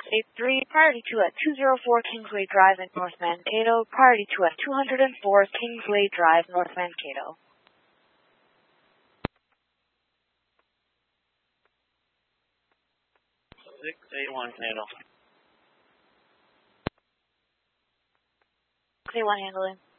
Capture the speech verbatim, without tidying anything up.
eight three, priority two at two oh four Kingsway Drive in North Mankato, priority two at two oh four Kingsway Drive, North Mankato. six eight one, handle. six eight one, handling.